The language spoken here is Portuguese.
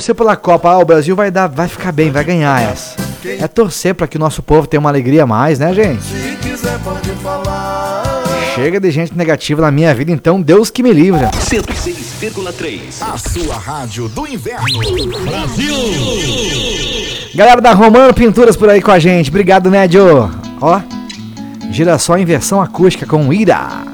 torcer pela Copa. O Brasil vai ficar bem, vai ganhar essa. É torcer para que o nosso povo tenha uma alegria a mais, né, gente? Se quiser pode falar. Chega de gente negativa na minha vida, então Deus que me livra. 106,3. A sua rádio do inverno. Brasil! Galera da Romano Pinturas por aí com a gente. Obrigado, Nédio. Ó, girassol em versão acústica com Ira.